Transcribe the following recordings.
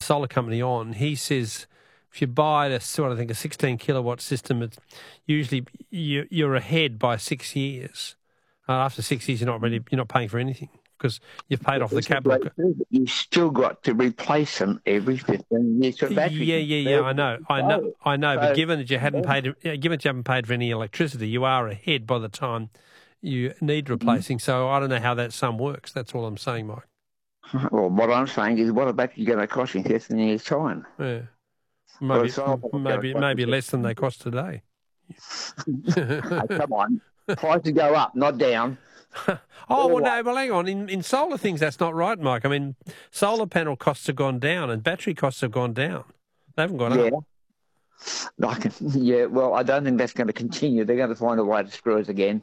solar company on, he says if you buy a 16 kilowatt system, it's usually you're ahead by 6 years. After 6 years, you're not paying for anything because you've paid off the capital. You've still got to replace them every 15 years for batteries. Yeah. I know. But given that you haven't paid for any electricity, you are ahead by the time you need replacing. So I don't know how that sum works. That's all I'm saying, Mike. Well, what I'm saying is, what a battery going to cost in 15 years' time? Yeah. Maybe less than they cost today. Hey, come on. Prices go up, not down. Well, hang on. In solar things, that's not right, Mike. I mean, solar panel costs have gone down and battery costs have gone down. They haven't gone up. Well, I don't think that's going to continue. They're going to find a way to screw us again.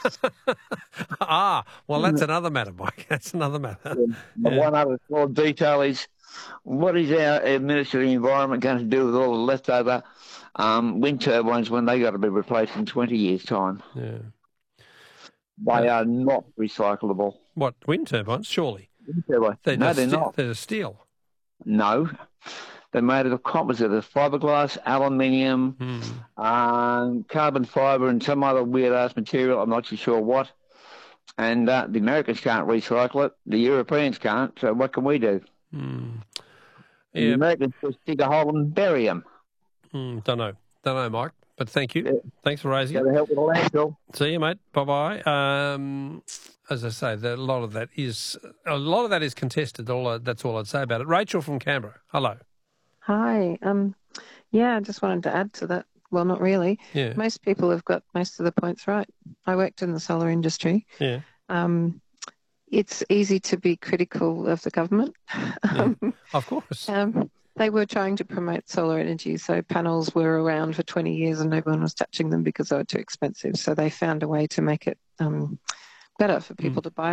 Well, that's another matter, Mike. That's another matter. One other small detail is, what is our Minister of the Environment going to do with all the leftover wind turbines when they got to be replaced in 20 years' time? Yeah. They are not recyclable. What, wind turbines? Surely. Wind turbines. They're not. They're steel. No. They're made of a composite of fiberglass, aluminium, carbon fibre and some other weird-ass material. I'm not too sure what. And the Americans can't recycle it. The Europeans can't. So what can we do? The Americans just dig a hole and bury them. Don't know, Mike. But thank you. Yeah. Thanks for raising it. Got to help with the landfill. See you, mate. Bye-bye. As I say, a lot of that is contested. That's all I'd say about it. Rachel from Canberra. Hello. Hi. I just wanted to add to that. Well, not really. Yeah. Most people have got most of the points right. I worked in the solar industry. Yeah. It's easy to be critical of the government. Of course. They were trying to promote solar energy, so panels were around for 20 years and no one was touching them because they were too expensive. So they found a way to make it better for people to buy